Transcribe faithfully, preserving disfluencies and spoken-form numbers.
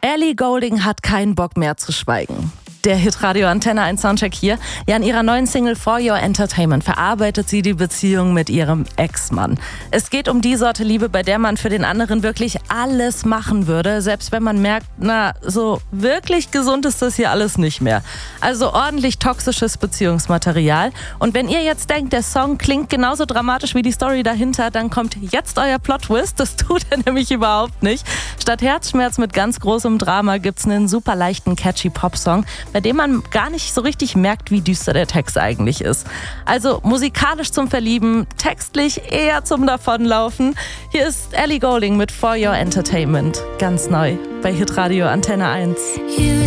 Ellie Goulding hat keinen Bock mehr zu schweigen. Der Hitradio Antenne eins Soundcheck hier. Ja, in ihrer neuen Single For Your Entertainment verarbeitet sie die Beziehung mit ihrem Ex-Mann. Es geht um die Sorte Liebe, bei der man für den anderen wirklich alles machen würde, selbst wenn man merkt, na, so wirklich gesund ist das hier alles nicht mehr. Also ordentlich toxisches Beziehungsmaterial. Und wenn ihr jetzt denkt, der Song klingt genauso dramatisch wie die Story dahinter, dann kommt jetzt euer Plot-Twist. Das tut er nämlich überhaupt nicht. Statt Herzschmerz mit ganz großem Drama gibt's einen super leichten, catchy Popsong, bei dem man gar nicht so richtig merkt, wie düster der Text eigentlich ist. Also musikalisch zum Verlieben, textlich eher zum Davonlaufen. Hier ist Ellie Goulding mit For Your Entertainment. Ganz neu bei Hitradio Antenne eins. You